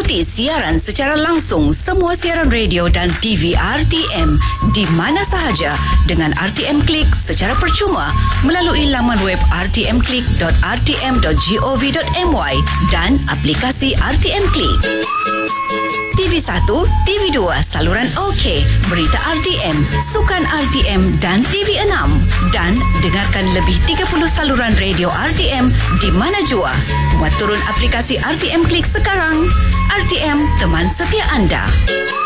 Ikuti siaran secara langsung semua siaran radio dan TV RTM di mana sahaja dengan RTM Klik secara percuma melalui laman web rtmklik.rtm.gov.my dan aplikasi RTM Klik. TV1, TV2, saluran OK, berita RTM, sukan RTM dan TV6. Dan dengarkan lebih 30 saluran radio RTM di mana jua. Muat turun aplikasi RTM Klik sekarang. RTM, teman setia anda.